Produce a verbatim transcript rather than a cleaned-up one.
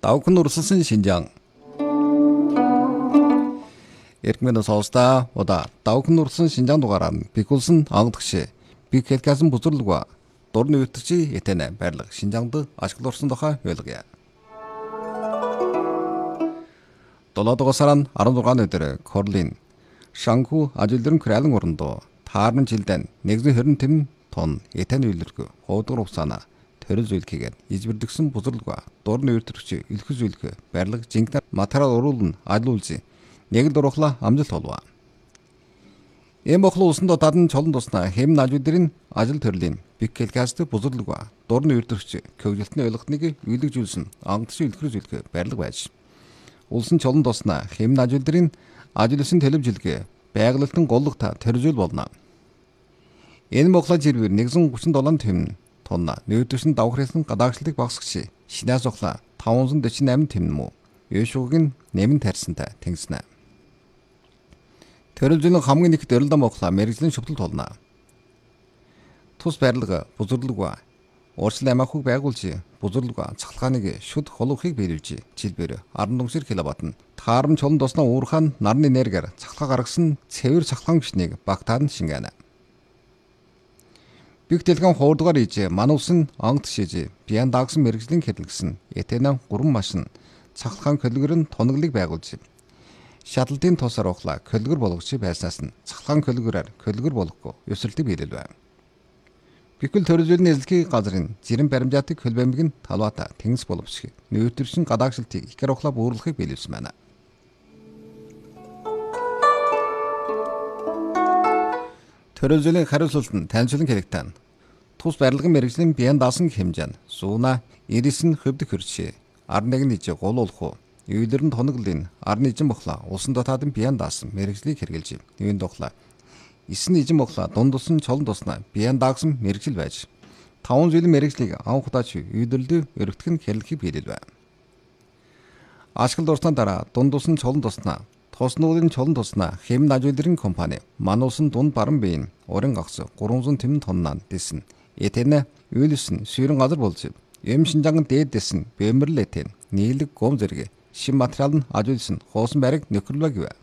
Давхын урсалсан Шинжаан. Эркмэнэ соста ода давхын урсалсан Шинжаан дугаараа бигүүлсэн ангадагш биг хэлкасан бузурлуга дурны үтгчи этэнэ байрлаг Шинжаанд ашиглуулсан дохой ойлгоё. долоодогоо сарын арван зургааны өдөр Корлин Шанху ажилдэрэн кралын орондоо таарны жилдэн нэгэн хорин тэм тон этэн үйлэрхүү ховдгор усана төрөл зүйлхийгээд избэрдэгсэн бузурлуга дурны үтгчи илхэс үйлхүү байрлаг жинкнэр материал уруулн ажил үйлзээ нэг л дурхла амжилт олваа. Эм охлоо усан дотаад нь чолон туснаа хэм нажуудэрийн ажил төрлийн биг хэлкаст бузурлуга дурны үтгчи көвжилтний ойлгохныг үйлэгжүүлсэн ангадагш илхэс үйлхүү байрлаг байж. Улсын чолон туснаа хэм нажуудэрийн ажил үйлсэн телевизэлгээ байгалалтын голлогта төржүүл болно. Энэ моглоо жирвэр нэгэн гучин долоон тэм тонна нөөдөшн давхрын гадаагшлыг багсагч шинаас охла таван дэчин восемь тэм мө ёшуугийн нэмэн тарьсантай тэнгиснэ. Төрөлжин хамгийн их дөрөлдөн моглоо мэрэгжлийн шүтлэл толно. Тус байрлага бузурлуга уурчлал амиахыг байгуулж бузурлуга цахалгааныг шүд холуухыг биелүүлж жилбэр аран дүнсэр киловатт нь таарам чолон досноо уурхаан нарны энергиар цахалгаа гаргасан цэвэр цахалгаан гişнийг багтаан шингэнэ. Биг дэлгэн хуурдгаар иж мануусан ангд шиж биан дагсан мэрэгжлийн хэрлэгсэн этэнэ гурван машин цахалгаан көлгөр нь тоноглыг байгуулж шатлалтын тусаар ухлаа көлгөр болгож байснаас нь цахалгаан көлгөрөөр көлгөр болохгүй ёсролтыг биелүүлв. Бигэл төрөлжүүлний эзлэгийн газрын жирэн баримжаатыг хөлбөмбөг нь талбайта тэнгис боловсхий нөөтршин гадаагшилтыг ихэр ухлаа бууруулахыг биелүүлсэн байна. Төрөлжүүлний хариуцлалт нь танилцуулан хэрэгтэн тус барилгын мэрэгжлийн биен даасан хэмжээ сууна ирис нь хөвдөг хөрчээ ард нэг нь иж гулуулах үйлэр нь тоноглын арны ижин бохла улсын дотоод нь биен даасан мэрэгжлийг хэрэгжилж нэвэн дохла эсн ижин бохла дунд тусан чолон туснаа биен даагсан мэрэгжил байж таван жилийн мэрэгжлийг анхудаач үйлдвэрлэлд өргөтгөх нь хэрэглэхийг биелэлвэ. Ашигла дуртан дараа дунд тусан чолон туснаа тоснуулын чолон туснаа хэм нажуулдрын компани мануусан дунд баран биен уран гагс гурван тэм тоннаа дэсэн этэнэ үйлсэн ширэн газар болж эм Шинжаан дээд дэсэн бэмэрлэтэн нийлэг гом зэрэг шин материал нь ажуулсан хоосон байрыг нөхөрлөө гэвэ.